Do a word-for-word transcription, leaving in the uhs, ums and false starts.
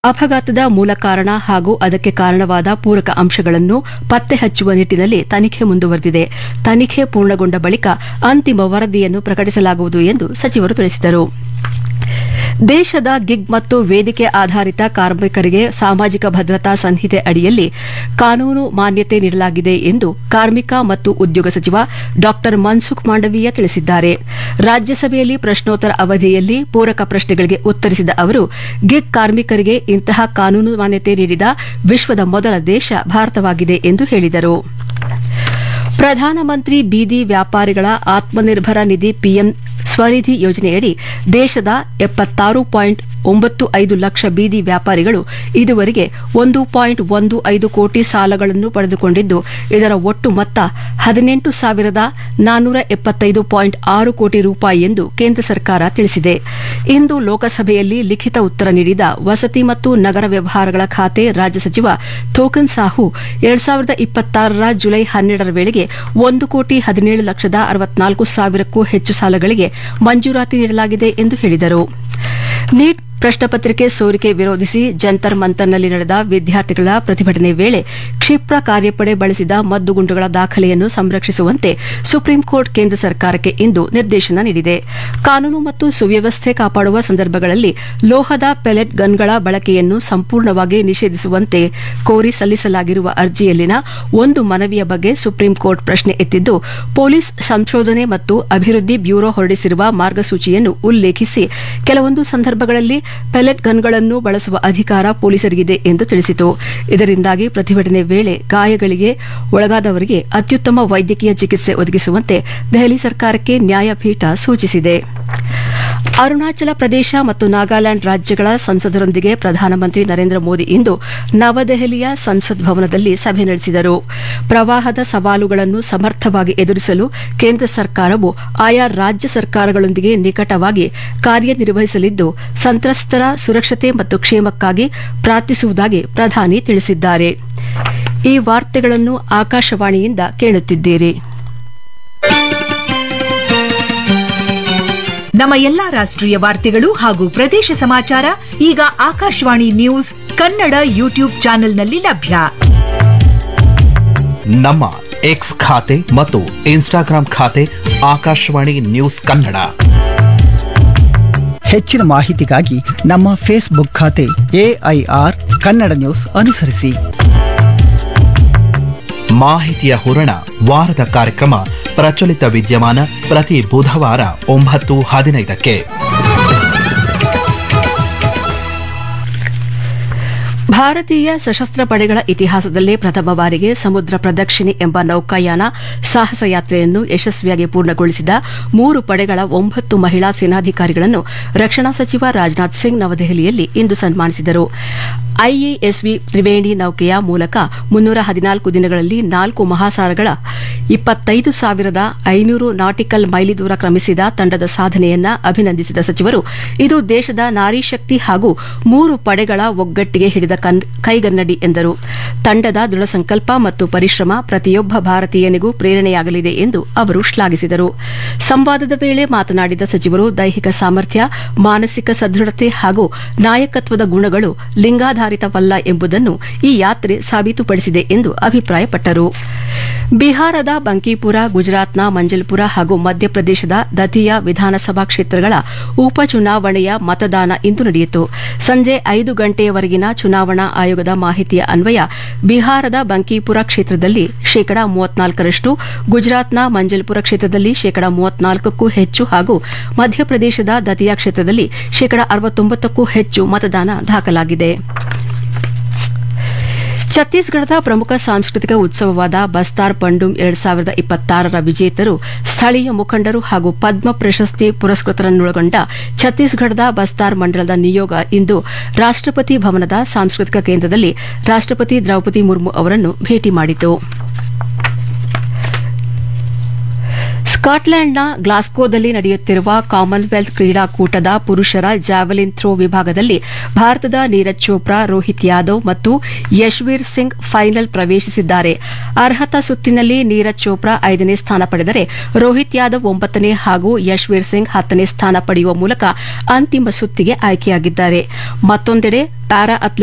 ಅಪಘಾತದ ಮೂಲ ಕಾರಣ ಹಾಗೂ ಅದಕ್ಕೆ ಕಾರಣವಾದ ಪೂರಕ ಅಂಶಗಳನ್ನು ಪತ್ತೆ ಹಚ್ಚುವ ನಿಟ್ಟಿನಲ್ಲಿ ತನಿಖೆ ಮುಂದುವರೆದಿದೆ. ತನಿಖೆ ಪೂರ್ಣಗೊಂಡ ಬಳಿಕ ಅಂತಿಮ ವರದಿಯನ್ನು ಪ್ರಕಟಿಸಲಾಗುವುದು ಎಂದು ಸಚಿವರು ತಿಳಿಸಿದರು. ದೇಶದ ಗಿಗ್ ಮತ್ತು ವೇದಿಕೆ ಆಧಾರಿತ ಕಾರ್ಮಿಕರಿಗೆ ಸಾಮಾಜಿಕ ಭದ್ರತಾ ಸಂಹಿತೆ ಅಡಿಯಲ್ಲಿ ಕಾನೂನು ಮಾನ್ಯತೆ ನೀಡಲಾಗಿದೆ ಎಂದು ಕಾರ್ಮಿಕ ಮತ್ತು ಉದ್ಯೋಗ ಸಚಿವ ಡಾ ಮನ್ಸುಖ್ ಮಾಂಡವೀಯ ತಿಳಿಸಿದ್ದಾರೆ. ರಾಜ್ಯಸಭೆಯಲ್ಲಿ ಪ್ರಶ್ನೋತ್ತರ ಅವಧಿಯಲ್ಲಿ ಪೂರಕ ಪ್ರಶ್ನೆಗಳಿಗೆ ಉತ್ತರಿಸಿದ ಅವರು, ಗಿಗ್ ಕಾರ್ಮಿಕರಿಗೆ ಇಂತಹ ಕಾನೂನು ಮಾನ್ಯತೆ ನೀಡಿದ ವಿಶ್ವದ ಮೊದಲ ದೇಶ ಭಾರತವಾಗಿದೆ ಎಂದು ಹೇಳಿದರು. ಪ್ರಧಾನಮಂತ್ರಿ ಬೀದಿ ವ್ಯಾಪಾರಿಗಳ ಆತ್ಮನಿರ್ಭರ ನಿಧಿ ಪಿಎಂ ಸ್ವನಿಧಿ ಯೋಜನೆಯಡಿ ದೇಶದ ಎಪ್ಪತ್ತಾರು ಪಾಯಿಂಟ್ ಒಂಬತ್ತು ಐದು ಲಕ್ಷ ಬೀದಿ ವ್ಯಾಪಾರಿಗಳು ಇದುವರೆಗೆ ಒಂದು ಪಾಯಿಂಟ್ ಒಂದು ಐದು ಕೋಟಿ ಸಾಲಗಳನ್ನು ಪಡೆದುಕೊಂಡಿದ್ದು, ಇದರ ಒಟ್ಟು ಮೊತ್ತ ಹದಿನೆಂಟು ಸಾವಿರದ ನಾನ್ನೂರ ಎಪ್ಪತ್ತೈದು ಪಾಯಿಂಟ್ ಆರು ಕೋಟಿ ರೂಪಾಯಿ ಎಂದು ಕೇಂದ್ರ ಸರ್ಕಾರ ತಿಳಿಸಿದೆ. ಇಂದು ಲೋಕಸಭೆಯಲ್ಲಿ ಲಿಖಿತ ಉತ್ತರ ನೀಡಿದ ವಸತಿ ಮತ್ತು ನಗರ ವ್ಯವಹಾರಗಳ ಖಾತೆ ರಾಜ್ಯ ಸಚಿವ ಥೋಕನ್ ಸಾಹು, ಎರಡ್ ಸಾವಿರದ ಇಪ್ಪತ್ತಾರರ ಜುಲೈ ಹನ್ನೆರಡರ ವೇಳೆಗೆ ಒಂದು ಕೋಟಿ ಹದಿನೇಳು ಲಕ್ಷದ ಅರವತ್ನಾಲ್ಕು ಸಾವಿರಕ್ಕೂ ಹೆಚ್ಚು ಸಾಲಗಳಿಗೆ ಮಂಜೂರಾತಿ ನೀಡಲಾಗಿದೆ ಎಂದು ಹೇಳಿದರು. ನೀಟ್ ಪ್ರಶ್ನಪತ್ರಿಕೆ ಸೋರಿಕೆ ವಿರೋಧಿಸಿ ಜಂತರ್ ಮಂತರ್ನಲ್ಲಿ ನಡೆದ ವಿದ್ಯಾರ್ಥಿಗಳ ಪ್ರತಿಭಟನೆ ವೇಳೆ ಕ್ಷಿಪ್ರ ಕಾರ್ಯಪಡೆ ಬಳಸಿದ ಮದ್ದುಗುಂಡುಗಳ ದಾಖಲೆಯನ್ನು ಸಂರಕ್ಷಿಸುವಂತೆ ಸುಪ್ರೀಂಕೋರ್ಟ್ ಕೇಂದ್ರ ಸರ್ಕಾರಕ್ಕೆ ಇಂದು ನಿರ್ದೇಶನ ನೀಡಿದೆ. ಕಾನೂನು ಮತ್ತು ಸುವ್ಯವಸ್ಥೆ ಕಾಪಾಡುವ ಸಂದರ್ಭಗಳಲ್ಲಿ ಲೋಹದ ಪೆಲೆಟ್ ಗನ್ಗಳ ಬಳಕೆಯನ್ನು ಸಂಪೂರ್ಣವಾಗಿ ನಿಷೇಧಿಸುವಂತೆ ಕೋರಿ ಸಲ್ಲಿಸಲಾಗಿರುವ ಅರ್ಜಿಯಲ್ಲಿನ ಒಂದು ಮನವಿಯ ಬಗ್ಗೆ ಸುಪ್ರೀಂಕೋರ್ಟ್ ಪ್ರಶ್ನೆ ಎತ್ತಿದ್ದು, ಪೊಲೀಸ್ ಸಂಶೋಧನೆ ಮತ್ತು ಅಭಿವೃದ್ಧಿ ಬ್ಯೂರೋ ಹೊರಡಿಸಿರುವ ಮಾರ್ಗಸೂಚಿಯನ್ನು ಉಲ್ಲೇಖಿಸಿ ಕೆಲವೊಂದು ಸಂದರ್ಭಗಳಲ್ಲಿ ಪೆಲೆಟ್ ಗನ್ಗಳನ್ನು ಬಳಸುವ ಅಧಿಕಾರ ಪೊಲೀಸರಿಗಿದೆ ಎಂದು ತಿಳಿಸಿತು. ಇದರಿಂದಾಗಿ ಪ್ರತಿಭಟನೆ ವೇಳೆ ಗಾಯಗಳಿಗೆ ಒಳಗಾದವರಿಗೆ ಅತ್ಯುತ್ತಮ ವೈದ್ಯಕೀಯ ಚಿಕಿತ್ಸೆ ಒದಗಿಸುವಂತೆ ದೆಹಲಿ ಸರ್ಕಾರಕ್ಕೆ ನ್ಯಾಯಪೀಠ ಸೂಚಿಸಿದೆ. ಅರುಣಾಚಲ ಪ್ರದೇಶ ಮತ್ತು ನಾಗಾಲ್ಯಾಂಡ್ ರಾಜ್ಯಗಳ ಸಂಸದರೊಂದಿಗೆ ಪ್ರಧಾನಮಂತ್ರಿ ನರೇಂದ್ರ ಮೋದಿ ಇಂದು ನವದೆಹಲಿಯ ಸಂಸತ್ ಭವನದಲ್ಲಿ ಸಭೆ ನಡೆಸಿದರು. ಪ್ರವಾಹದ ಸವಾಲುಗಳನ್ನು ಸಮರ್ಥವಾಗಿ ಎದುರಿಸಲು ಕೇಂದ್ರ ಸರ್ಕಾರವು ಆಯಾ ರಾಜ್ಯ ಸರ್ಕಾರಗಳೊಂದಿಗೆ ನಿಕಟವಾಗಿ ಕಾರ್ಯನಿರ್ವಹಿಸಲಿದ್ದು, ಸಂತ್ರಸ್ತರ ಸುರಕ್ಷತೆ ಮತ್ತು ಕ್ಷೇಮಕ್ಕಾಗಿ ಪ್ರಾರ್ಥಿಸುವುದಾಗಿ ಪ್ರಧಾನಿ ತಿಳಿಸಿದ್ದಾರೆ. ಈ ವಾರ್ತೆಗಳನ್ನು ಆಕಾಶವಾಣಿಯಿಂದ ಕೇಳುತ್ತಿದ್ದೀರಿ. ನಮ್ಮ ಎಲ್ಲಾ ರಾಷ್ಟ್ರೀಯ ವಾರ್ತೆಗಳು ಹಾಗೂ ಪ್ರದೇಶ ಸಮಾಚಾರ ಈಗ ಆಕಾಶವಾಣಿ ನ್ಯೂಸ್ ಕನ್ನಡ ಯೂಟ್ಯೂಬ್ ಚಾನೆಲ್ನಲ್ಲಿ ಲಭ್ಯ. ನಮ್ಮ ಎಕ್ಸ್ ಖಾತೆ ಮತ್ತು ಇನ್ಸ್ಟಾಗ್ರಾಂ ಖಾತೆ ಆಕಾಶವಾಣಿ ನ್ಯೂಸ್ ಕನ್ನಡ. ಹೆಚ್ಚಿನ ಮಾಹಿತಿಗಾಗಿ ನಮ್ಮ ಫೇಸ್ಬುಕ್ ಖಾತೆ ಎಐಆರ್ ಕನ್ನಡ ನ್ಯೂಸ್ ಅನುಸರಿಸಿ. ಮಾಹಿತಿಯ ಹೂರಣ ವಾರದ ಕಾರ್ಯಕ್ರಮ ಪ್ರಚಲಿತ ವಿದ್ಯಮಾನ ಪ್ರತಿ ಬುಧವಾರ ಒಂಬತ್ತು ಹದಿನೈದಕ್ಕೆ. ಭಾರತೀಯ ಸಶಸ್ತ್ರ ಪಡೆಗಳ ಇತಿಹಾಸದಲ್ಲೇ ಪ್ರಥಮ ಬಾರಿಗೆ ಸಮುದ್ರ ಪ್ರದಕ್ಷಿಣೆ ಎಂಬ ನೌಕಾಯಾನ ಸಾಹಸ ಯಾತ್ರೆಯನ್ನು ಯಶಸ್ವಿಯಾಗಿ ಪೂರ್ಣಗೊಳಿಸಿದ ಮೂರು ಪಡೆಗಳ ಒಂಬತ್ತು ಮಹಿಳಾ ಸೇನಾಧಿಕಾರಿಗಳನ್ನು ರಕ್ಷಣಾ ಸಚಿವ ರಾಜನಾಥ್ ಸಿಂಗ್ ನವದೆಹಲಿಯಲ್ಲಿ ಇಂದು ಸನ್ಮಾನಿಸಿದರು. ಐಎಎಸ್ವಿ ತ್ರಿವೇಣಿ ನೌಕೆಯ ಮೂಲಕ ಮುನ್ನೂರ ಹದಿನಾಲ್ಕು ದಿನಗಳಲ್ಲಿ ನಾಲ್ಕು ಮಹಾಸಾಗರಗಳ ಇಪ್ಪತ್ತೈದು ಸಾವಿರದ ಐನೂರು ನಾಟಿಕಲ್ ಮೈಲಿ ದೂರ ಕ್ರಮಿಸಿದ ತಂಡದ ಸಾಧನೆಯನ್ನ ಅಭಿನಂದಿಸಿದ ಸಚಿವರು, ಇದು ದೇಶದ ನಾರಿ ಶಕ್ತಿ ಹಾಗೂ ಮೂರು ಪಡೆಗಳ ಒಗ್ಗಟ್ಟಿಗೆ ಹಿಡಿದ ಕೈಗನ್ನಡಿ ಎಂದರು. ತಂಡದ ದೃಢ ಸಂಕಲ್ಪ ಮತ್ತು ಪರಿಶ್ರಮ ಪ್ರತಿಯೊಬ್ಬ ಭಾರತೀಯನಿಗೂ ಪ್ರೇರಣೆಯಾಗಲಿದೆ ಎಂದು ಅವರು ಶ್ಲಾಘಿಸಿದರು. ಸಂವಾದದ ವೇಳೆ ಮಾತನಾಡಿದ ಸಚಿವರು, ದೈಹಿಕ ಸಾಮರ್ಥ್ಯ, ಮಾನಸಿಕ ಸದೃಢತೆ ಹಾಗೂ ನಾಯಕತ್ವದ ಗುಣಗಳು ಲಿಂಗಾಧಾರಿತವಲ್ಲ ಎಂಬುದನ್ನು ಈ ಯಾತ್ರೆ ಸಾಬೀತುಪಡಿಸಿದೆ ಎಂದು ಅಭಿಪ್ರಾಯಪಟ್ಟರು. ಬಿಹಾರದ ಬಂಕಿಪುರ, ಗುಜರಾತ್ನ ಮಂಜಲ್ಪುರ ಹಾಗೂ ಮಧ್ಯಪ್ರದೇಶದ ದತಿಯಾ ವಿಧಾನಸಭಾ ಕ್ಷೇತ್ರಗಳ ಉಪಚುನಾವಣೆಯ ಮತದಾನ ಇಂದು ನಡೆಯಿತು. ಸಂಜೆ ಐದು ಗಂಟೆಯವರೆಗಿನ ಚುನಾವಣಾ ಆಯೋಗದ ಮಾಹಿತಿಯ ಅನ್ವಯ ಬಿಹಾರದ ಬಂಕಿಪುರ ಕ್ಷೇತ್ರದಲ್ಲಿ ಶೇಕಡಾ ಮೂವತ್ನಾಲ್ಕರಷ್ಟು, ಗುಜರಾತ್ನ ಮಂಜಲ್ಪುರ ಕ್ಷೇತ್ರದಲ್ಲಿ ಶೇಕಡಾ ಮೂವತ್ನಾಲ್ಕಕ್ಕೂ ಹೆಚ್ಚು ಹಾಗೂ ಮಧ್ಯಪ್ರದೇಶದ ದತಿಯಾ ಕ್ಷೇತ್ರದಲ್ಲಿ ಶೇಕಡಾ ಅರವತ್ತೊಂಬತ್ತಕ್ಕೂ ಹೆಚ್ಚು ಮತದಾನ ದಾಖಲಾಗಿದೆ. ಛತ್ತೀಸ್ಗಢದ ಪ್ರಮುಖ ಸಾಂಸ್ಕೃತಿಕ ಉತ್ಸವವಾದ ಬಸ್ತಾರ್ ಪಂಡುಮ್ ಎರಡ್ ಸಾವಿರದ ಇಪ್ಪತ್ತಾರರ ವಿಜೇತರು, ಸ್ಥಳೀಯ ಮುಖಂಡರು ಹಾಗೂ ಪದ್ಮ ಪ್ರಶಸ್ತಿ ಪುರಸ್ಕೃತರನ್ನೊಳಗೊಂಡ ಛತ್ತೀಸ್ಗಢದ ಬಸ್ತಾರ್ ಮಂಡಲದ ನಿಯೋಗ ಇಂದು ರಾಷ್ಟಪತಿ ಭವನದ ಸಾಂಸ್ಕೃತಿಕ ಕೇಂದ್ರದಲ್ಲಿ ರಾಷ್ಟಪತಿ ದ್ರೌಪದಿ ಮುರ್ಮು ಅವರನ್ನು ಭೇಟಿ ಮಾಡಿತು. ಸ್ಕಾಟ್ಲೆಂಡ್ನ ಗ್ಲಾಸ್ಗೋದಲ್ಲಿ ನಡೆಯುತ್ತಿರುವ ಕಾಮನ್ವೆಲ್ತ್ ಕ್ರೀಡಾಕೂಟದ ಪುರುಷರ ಜಾವೆಲಿನ್ ಥ್ರೋ ವಿಭಾಗದಲ್ಲಿ ಭಾರತದ ನೀರಜ್ ಚೋಪ್ರಾ, ರೋಹಿತ್ ಯಾದವ್ ಮತ್ತು ಯಶ್ವೀರ್ ಸಿಂಗ್ ಫೈನಲ್ ಪ್ರವೇಶಿಸಿದ್ದಾರೆ. ಅರ್ಹತಾ ಸುತ್ತಿನಲ್ಲಿ ನೀರಜ್ ಚೋಪ್ರಾ ಐದನೇ ಸ್ಥಾನ ಪಡೆದರೆ ರೋಹಿತ್ ಯಾದವ್ ಒಂಬತ್ತನೇ ಹಾಗೂ ಯಶ್ವೀರ್ ಸಿಂಗ್ ಹತ್ತನೇ ಸ್ಥಾನ ಪಡೆಯುವ ಮೂಲಕ ಅಂತಿಮ ಸುತ್ತಿಗೆ ಆಯ್ಕೆಯಾಗಿದ್ದಾರೆ. ಮತ್ತೊಂದೆಡೆ ಪ್ಯಾರಾ